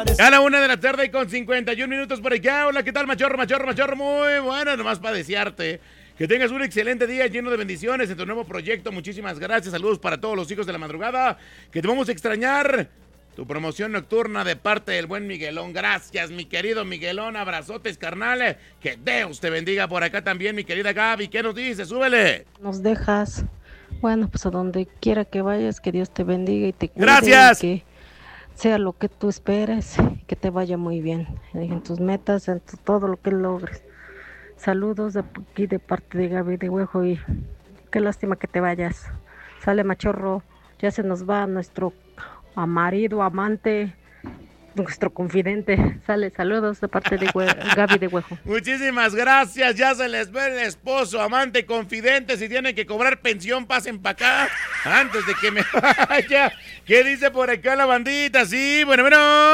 A la 1:00 con 51 minutos por acá. Hola, ¿qué tal, machorro? Muy buena, nomás para desearte que tengas un excelente día lleno de bendiciones en tu nuevo proyecto. Muchísimas gracias. Saludos para todos los hijos de la madrugada, que te vamos a extrañar. Tu promoción nocturna de parte del buen Miguelón. Gracias, mi querido Miguelón. Abrazotes, carnal. Que Dios te bendiga por acá también, mi querida Gaby. ¿Qué nos dice? Súbele. Nos dejas. Bueno, pues a donde quiera que vayas, que Dios te bendiga y te cuide. Gracias. Y que sea lo que tú esperes, que te vaya muy bien en tus metas, en todo lo que logres. Saludos de aquí de parte de Gaby de Huejo y qué lástima que te vayas. Sale, machorro, ya se nos va nuestro marido, amante, nuestro confidente. Sale, saludos de parte de Gaby de Huejo. Muchísimas gracias, ya se les ve el esposo, amante, confidente. Si tienen que cobrar pensión, pasen para acá antes de que me vaya. ¿Qué dice por acá la bandita? Sí, bueno.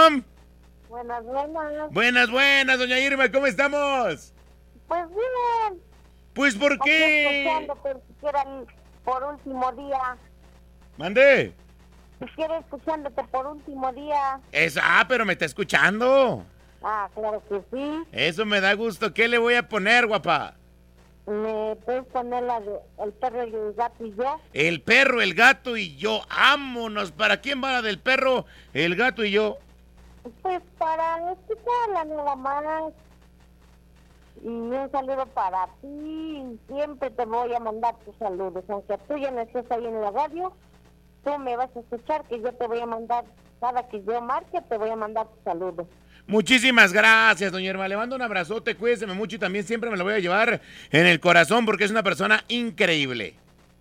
Buenas, doña Irma, ¿cómo estamos? Pues bien. Pues, ¿por qué? Escuchándote, siquiera por último día. ¿Mandé? Siquiera escuchándote por último día. Pero me está escuchando. Ah, claro que sí. Eso me da gusto. ¿Qué le voy a poner, guapa? ¿Me puedes poner la de El perro, el gato y yo? El perro, el gato y yo. ¡Vámonos! ¿Para quién va la del perro, el gato y yo? Pues para escucharla nada más. Y un saludo para ti. Siempre te voy a mandar tus saludos. Aunque tú ya no estés ahí en la radio, tú me vas a escuchar, que yo te voy a mandar, cada que yo marque, te voy a mandar tus saludos. Muchísimas gracias, doña Irma. Le mando un abrazote, cuídeseme mucho y también siempre me lo voy a llevar en el corazón porque es una persona increíble.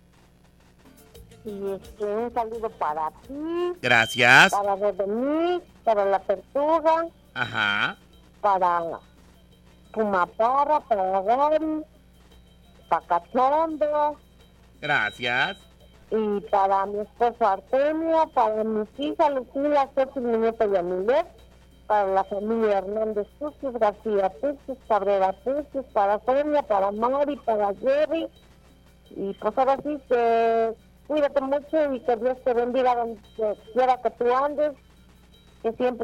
Y un saludo para ti. Gracias. Para Redemí, para La Tortuga. Ajá. Para Pumaparra, para Gary, para Cachondo. Gracias. Y para mi esposo Artemio, para mis hijas Lucila, Ceci, mi nieta y Amilet, para la familia Hernández Puches, García Puches, Cabrera Puches, para Sonia, para Mari, para Jerry. Y pues ahora sí que cuídate mucho y que Dios te bendiga donde quiera que tú andes, que siempre